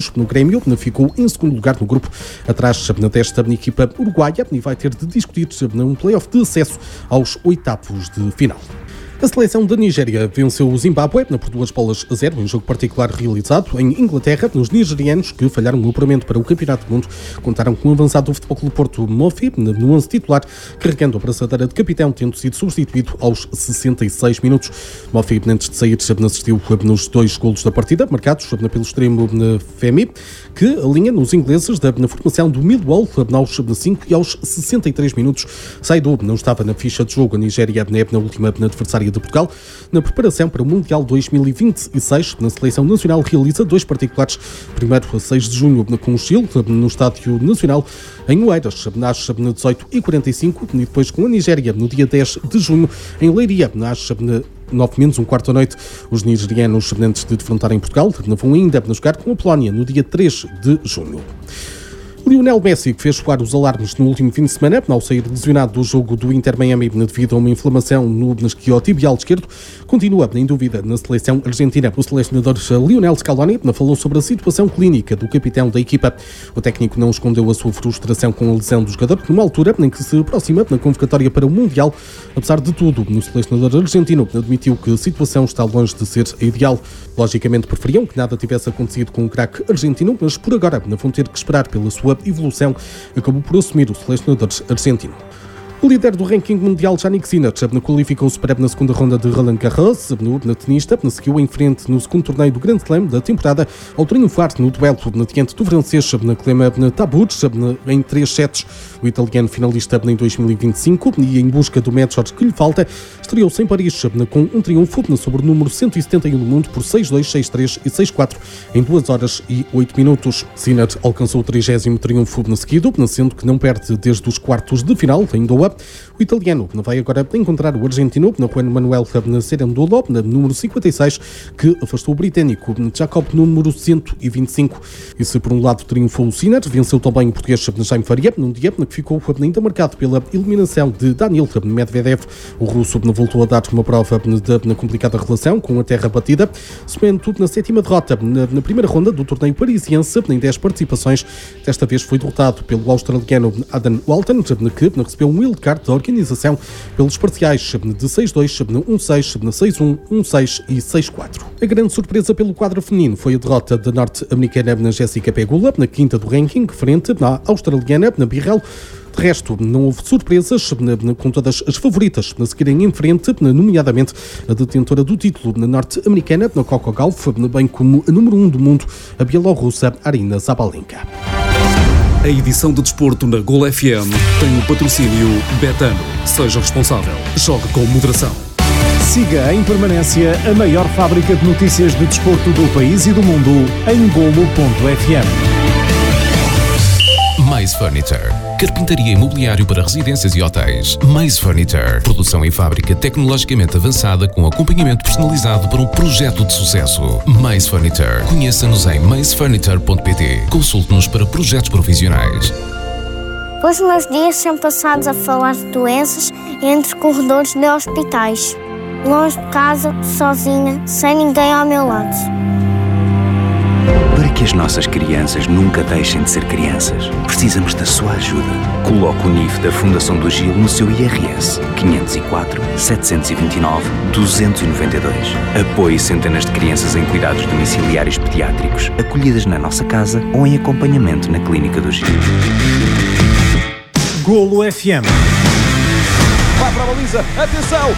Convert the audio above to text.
no Grêmio, ficou em segundo lugar no grupo, atrás desta equipa uruguaia, e vai ter de discutir um play-off de acesso aos oitavos de final. A seleção da Nigéria venceu o Zimbábue por 2-0 em jogo particular realizado em Inglaterra. Os nigerianos, que falharam o apuramento para o Campeonato do Mundo, contaram com o avançado do Futebol Clube Porto, Mofi, no 11 titular, carregando a braçadeira de capitão, tendo sido substituído aos 66 minutos. Mofi, antes de sair, assistiu nos 2 golos da partida, marcados pelo extremo Femi, que alinha nos ingleses na formação do Millwall aos 5 e aos 63 minutos. Saidu não estava na ficha de jogo. A Nigéria é na última adversária de Portugal. Na preparação para o Mundial 2026, na seleção nacional realiza 2 particulares. Primeiro, a 6 de junho, com o Chile, no Estádio Nacional, em Oeiras, às 18h45, e depois com a Nigéria, no dia 10 de junho, em Leiria, às 9:15 da noite. Os nigerianos, antes de defrontarem Portugal, vão ainda jogar com a Polónia, no dia 3 de junho. Lionel Messi fez soar os alarmes no último fim de semana ao sair lesionado do jogo do Inter Miami devido a uma inflamação no isquiotibial esquerdo. Continua em dúvida na seleção argentina. O selecionador Lionel Scaloni falou sobre a situação clínica do capitão da equipa. O técnico não escondeu a sua frustração com a lesão do jogador, numa altura em que se aproxima na convocatória para o Mundial. Apesar de tudo, o selecionador argentino admitiu que a situação está longe de ser a ideal. Logicamente preferiam que nada tivesse acontecido com o craque argentino, mas por agora vão ter que esperar pela sua evolução, acabou por assumir o selecionador argentino. O líder do ranking mundial, Jannik Sinner, qualificou-se para na segunda ronda de Roland Garros. Na tenista, seguiu em frente no segundo torneio do Grand Slam da temporada ao triunfar no duelo diante do francês Clément Tabout em 3 sets. O italiano finalista em 2025 e em busca do Major que lhe falta, estreou-se em Paris com um triunfo sobre o número 171 do mundo por 6-2, 6-3 e 6-4 em 2 horas e 8 minutos. Sinner alcançou o 30º triunfo seguido, sendo que não perde desde os quartos de final em Doha. O italiano vai agora encontrar o argentino Juan Manuel Cerundolo, número 56, que afastou o britânico Jacob, número 125. E se por um lado triunfou o Sinner, venceu também o português Jaime Faria, num dia que ficou ainda marcado pela eliminação de Daniil Medvedev. O russo voltou a dar uma prova na complicada relação com a terra batida, somando na 7ª derrota na primeira ronda do torneio parisiense em 10 participações. Desta vez foi derrotado pelo australiano Adam Walton, que recebeu um wildcard da organização pelos parciais de 6-2, 1-6, 6-1, 1-6 e 6-4. A grande surpresa pelo quadro feminino foi a derrota da norte-americana Jessica Pegula, na 5ª do ranking, frente à australiana Birrell. De resto, não houve surpresas, com todas as favoritas a seguirem em frente, nomeadamente a detentora do título norte-americana, Coco Gauff, bem como a número 1 do mundo, a bielorrussa Arina Zabalenka. A edição de desporto na Gol FM tem o patrocínio Betano. Seja responsável. Jogue com moderação. Siga em permanência a maior fábrica de notícias de desporto do país e do mundo em golo.fm. Mais Furniture. Carpintaria imobiliário para residências e hotéis. Mais Furniture. Produção em fábrica tecnologicamente avançada com acompanhamento personalizado para um projeto de sucesso. Mais Furniture. Conheça-nos em maisfurniture.pt. Consulte-nos para projetos profissionais. Os meus dias são passados a falar de doenças entre corredores de hospitais. Longe de casa, sozinha, sem ninguém ao meu lado. Para que as nossas crianças nunca deixem de ser crianças, precisamos da sua ajuda. Coloque o NIF da Fundação do Gil no seu IRS 504 729 292. Apoie centenas de crianças em cuidados domiciliários pediátricos, acolhidas na nossa casa ou em acompanhamento na Clínica do Gil. Golo FM. Vai para a baliza, atenção,